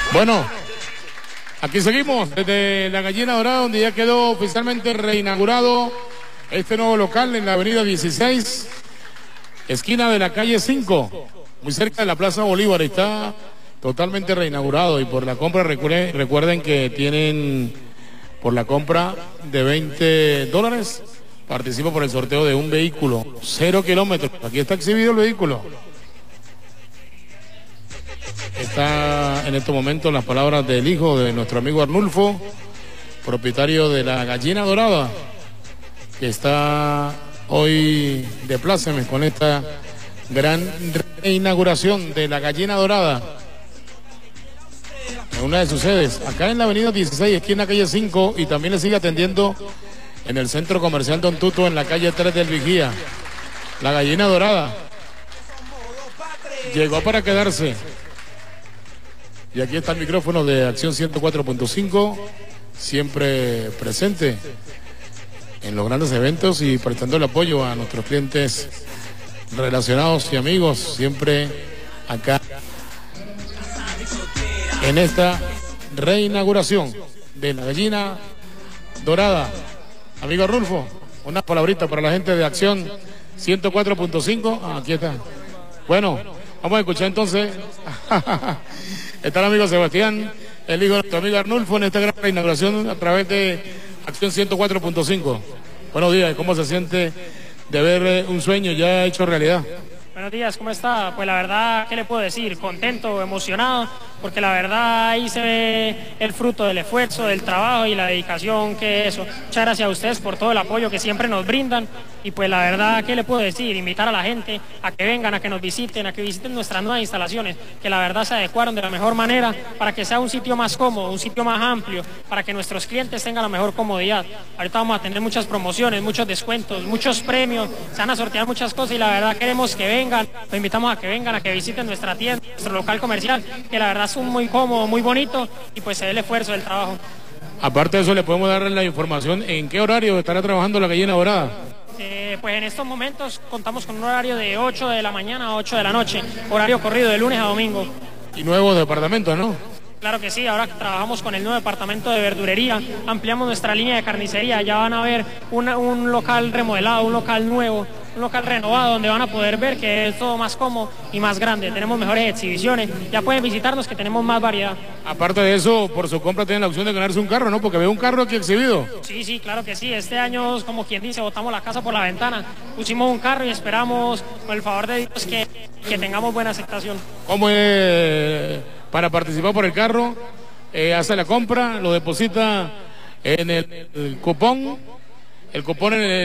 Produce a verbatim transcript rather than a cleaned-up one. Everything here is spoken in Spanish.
Bueno, aquí seguimos desde la Gallina Dorada, donde ya quedó oficialmente reinaugurado este nuevo local en la avenida dieciséis, esquina de la calle cinco, muy cerca de la Plaza Bolívar. Está totalmente reinaugurado y por la compra, recuerden, recuerden que tienen, por la compra de veinte dólares, participa por el sorteo de un vehículo, cero kilómetros. Aquí está exhibido el vehículo. Está en estos momentos las palabras del hijo de nuestro amigo Arnulfo, propietario de la Gallina Dorada, que está hoy de plácemes con esta gran reinauguración de la Gallina Dorada en una de sus sedes, acá en la avenida dieciséis, esquina calle cinco, y también le sigue atendiendo en el centro comercial Don Tuto, en la calle tres del Vigía. La Gallina Dorada llegó para quedarse. Y aquí está el micrófono de Acción ciento cuatro punto cinco, siempre presente en los grandes eventos y prestando el apoyo a nuestros clientes relacionados y amigos, siempre acá en esta reinauguración de la Gallina Dorada. Amigo Arnulfo, una palabrita para la gente de Acción ciento cuatro punto cinco. Ah, aquí está. Bueno, vamos a escuchar entonces. Está el amigo Sebastián, el hijo de nuestro amigo Arnulfo, en esta gran reinauguración a través de Acción ciento cuatro punto cinco. Buenos días, ¿cómo se siente de ver un sueño ya hecho realidad? Buenos días, ¿cómo está? Pues la verdad, ¿qué le puedo decir? Contento, emocionado, porque la verdad ahí se ve el fruto del esfuerzo, del trabajo y la dedicación que eso. Muchas gracias a ustedes por todo el apoyo que siempre nos brindan, y pues la verdad, ¿qué le puedo decir? Invitar a la gente a que vengan, a que nos visiten, a que visiten nuestras nuevas instalaciones, que la verdad se adecuaron de la mejor manera para que sea un sitio más cómodo, un sitio más amplio, para que nuestros clientes tengan la mejor comodidad. Ahorita vamos a tener muchas promociones, muchos descuentos, muchos premios, se van a sortear muchas cosas, y la verdad queremos que vengan. Los invitamos a que vengan, a que visiten nuestra tienda, nuestro local comercial, que la verdad es un muy cómodo, muy bonito, y pues se ve el esfuerzo del trabajo. Aparte de eso, le podemos dar la información en qué horario estará trabajando la Gallina Dorada. Eh, pues en estos momentos contamos con un horario de ocho de la mañana a ocho de la noche, horario corrido de lunes a domingo. Y nuevos departamentos, ¿no? Claro que sí, ahora trabajamos con el nuevo departamento de verdurería, ampliamos nuestra línea de carnicería, ya van a ver una, un local remodelado, un local nuevo, un local renovado, donde van a poder ver que es todo más cómodo y más grande, tenemos mejores exhibiciones, ya pueden visitarnos que tenemos más variedad. Aparte de eso, por su compra tienen la opción de ganarse un carro, ¿no? Porque veo un carro aquí exhibido. Sí, sí, claro que sí, este año, como quien dice, botamos la casa por la ventana, pusimos un carro y esperamos, con el favor de Dios, que, que tengamos buena aceptación. ¿Cómo es para participar por el carro? Eh, hace la compra, lo deposita en el, el cupón, el cupón en el